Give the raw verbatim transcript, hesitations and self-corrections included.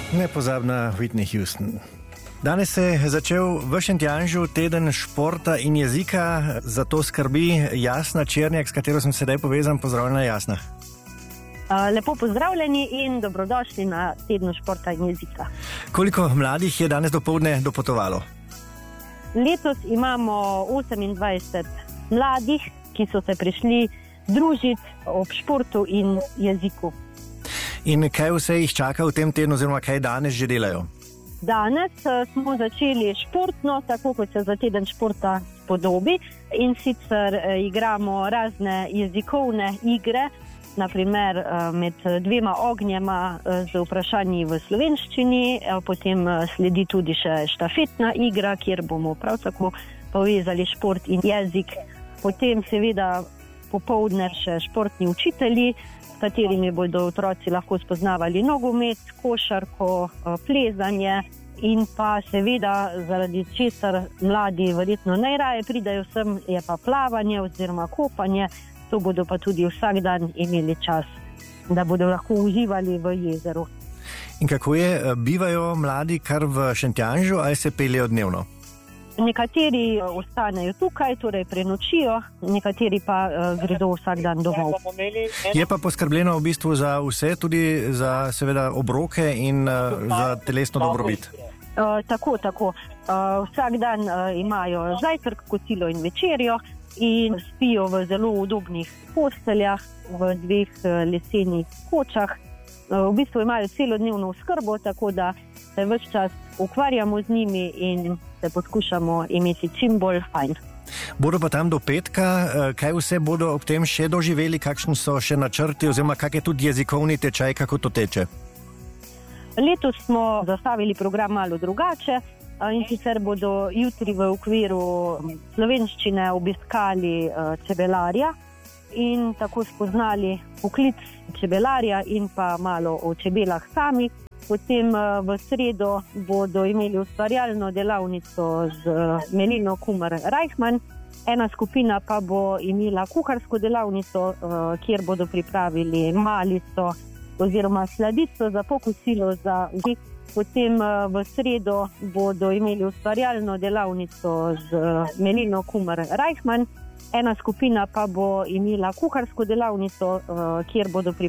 Nepozabna Whitney Houston. Danes se je začel v Šentjanžu teden športa in jezika, zato skrbi Jasna Černjak, s katero sem sedaj povezan. Pozdravljena, Jasna. Lepo pozdravljeni in dobrodošli na tednu športa in jezika. Koliko mladih je danes dopoldne dopotovalo? Letos imamo osemindvajset mladih, ki so se prišli družiti ob športu in jeziku. In kaj vse jih čaka v tem tednu, oziroma kaj danes že delajo? Danes smo začeli športno, tako kot se za teden športa spodobi, in sicer igramo razne jezikovne igre, naprimer med dvema ognjema z vprašanji v slovenščini, potem sledi tudi še štafetna igra, kjer bomo prav tako povezali šport in jezik, potem seveda popoldne še športni učitelji, s katerimi bodo otroci lahko spoznavali nogomet, košarko, plezanje in pa seveda zaradi česar mladi verjetno najraje pridajo sem, je pa plavanje oziroma kopanje. To bodo pa tudi vsak dan imeli čas, da bodo lahko uživali v jezeru. In kako je, bivajo mladi kar v Šentjanžu ali se peljejo dnevno? Nekateri ostanejo tukaj, torej prenočijo, nekateri pa uh, gredo vsak dan domov. Je pa poskrbljeno v bistvu za vse, tudi za seveda obroke in uh, za telesno dobrobit? Uh, tako, tako. Uh, vsak dan uh, imajo zajtrk, kosilo in večerjo in spijo v zelo udobnih posteljah, v dveh uh, lesenih kočah. Uh, v bistvu imajo celodnevno oskrbo, tako da se ves čas ukvarjamo z njimi in se poskušamo imeti čim bolj fajn. Bodo pa tam do petka, kaj vse bodo ob tem še doživeli, kakšni so še načrti oziroma kak je tudi jezikovni tečaj, kako to teče? Letos smo zastavili program malo drugače in sicer bodo jutri v okviru slovenščine obiskali čebelarja in tako spoznali poklic čebelarja in pa malo o čebelah samih. Potem v sredo bodo imeli ustvarjalno delavnico z Melino Kumar-Reichmann. Ena skupina pa bo imela kuharsko delavnico, kjer bodo pripravili malico oziroma sladico za pokosilo za vseh. Potem v sredo bodo imeli ustvarjalno delavnico z Melino Kumar-Reichmann. Ena skupina pa bo imela kuharsko delavnico, kjer bodo pripravili